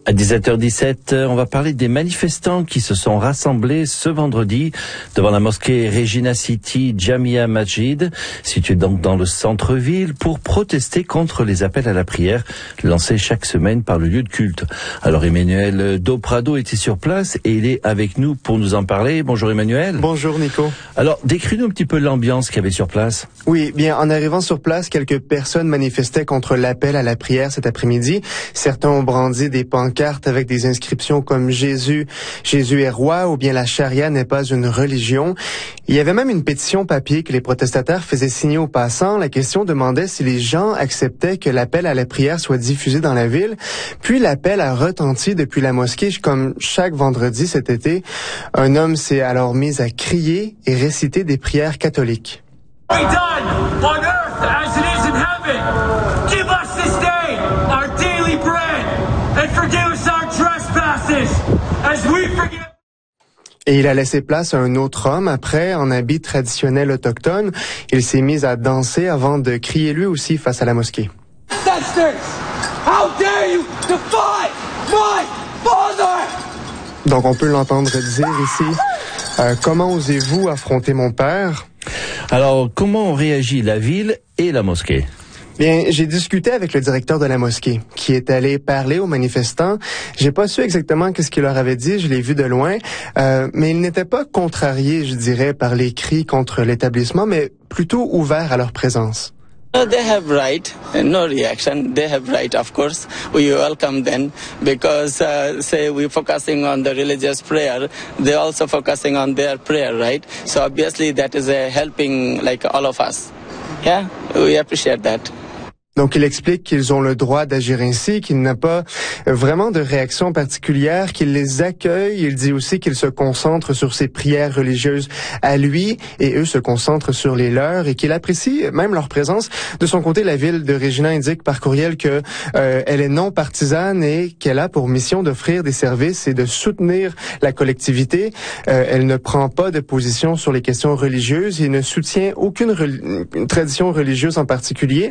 À 17h17, on va parler des manifestants qui se sont rassemblés ce vendredi devant la mosquée Regina City Jamia Masjid, située donc dans le centre-ville, pour protester contre les appels à la prière lancés chaque semaine par le lieu de culte. Alors Emmanuel Doprado était sur place et il est avec nous pour nous en parler. Bonjour Emmanuel. Bonjour Nico. Alors décris-nous un petit peu l'ambiance qu'il y avait sur place. Oui, bien en arrivant sur place, quelques personnes manifestaient contre l'appel à la prière cet après-midi. Certains ont brandi des pancartes avec des inscriptions comme Jésus est roi ou bien la charia n'est pas une religion. Il y avait même une pétition papier que les protestataires faisaient signer aux passants. La question demandait si les gens acceptaient que l'appel à la prière soit diffusé dans la ville. Puis l'appel a retenti depuis la mosquée comme chaque vendredi cet été. Un homme s'est alors mis à crier et réciter des prières catholiques. Be done on earth as it is in heaven. Give us this day our daily bread and forgive us our trespasses as we forgive. Et il a laissé place à un autre homme. Après, en habit traditionnel autochtone, il s'est mis à danser avant de crier lui aussi face à la mosquée. How dare you defy my father? Donc on peut l'entendre dire ici, comment osez-vous affronter mon père? Alors comment ont réagi la ville et la mosquée? Bien, j'ai discuté avec le directeur de la mosquée, qui est allé parler aux manifestants. J'ai pas su exactement qu'est-ce qu'il leur avait dit, je l'ai vu de loin, mais il n'était pas contrarié, je dirais, par les cris contre l'établissement, mais plutôt ouvert à leur présence. They have right, no reaction. They have right, of course. We welcome them because, say, we're focusing on the religious prayer. They're also focusing on their prayer, right? So obviously that is helping like all of us. Yeah, we appreciate that. Donc, il explique qu'ils ont le droit d'agir ainsi, qu'il n'a pas vraiment de réaction particulière, qu'il les accueille. Il dit aussi qu'il se concentre sur ses prières religieuses à lui et eux se concentrent sur les leurs et qu'il apprécie même leur présence. De son côté, la ville de Regina indique par courriel que elle est non partisane et qu'elle a pour mission d'offrir des services et de soutenir la collectivité. Elle ne prend pas de position sur les questions religieuses et ne soutient aucune tradition religieuse en particulier.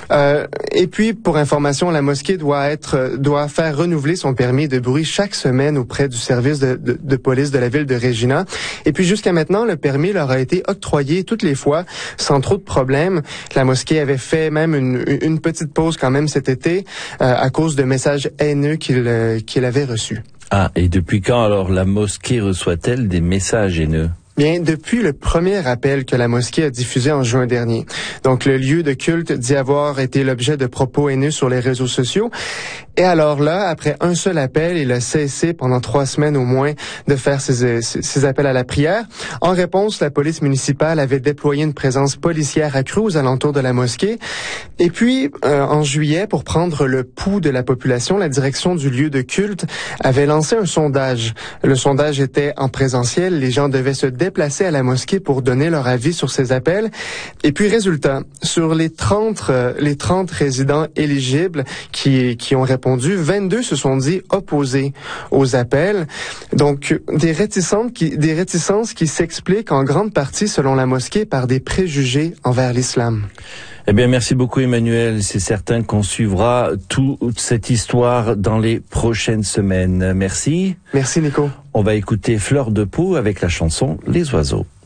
Et puis, pour information, la mosquée doit faire renouveler son permis de bruit chaque semaine auprès du service de police de la ville de Regina. Et puis, jusqu'à maintenant, le permis leur a été octroyé toutes les fois, sans trop de problèmes. La mosquée avait fait même une petite pause quand même cet été, à cause de messages haineux qu'il avait reçus. Ah, et depuis quand alors la mosquée reçoit-elle des messages haineux? Bien, depuis le premier appel que la mosquée a diffusé en juin dernier. Donc, le lieu de culte dit avoir été l'objet de propos haineux sur les réseaux sociaux. Et alors là, après un seul appel, il a cessé pendant 3 semaines au moins de faire ses appels à la prière. En réponse, la police municipale avait déployé une présence policière accrue aux alentours de la mosquée. Et puis, en juillet, pour prendre le pouls de la population, la direction du lieu de culte avait lancé un sondage. Le sondage était en présentiel. Les gens devaient se déplacer à la mosquée pour donner leur avis sur ces appels. Et puis, résultat, sur les 30 résidents éligibles qui ont répondu, 22 se sont dit opposés aux appels. Donc, des réticences qui s'expliquent en grande partie, selon la mosquée, par des préjugés envers l'islam. Eh bien, merci beaucoup Emmanuel. C'est certain qu'on suivra toute cette histoire dans les prochaines semaines. Merci. Merci Nico. On va écouter Fleur de Peau avec la chanson Les Oiseaux.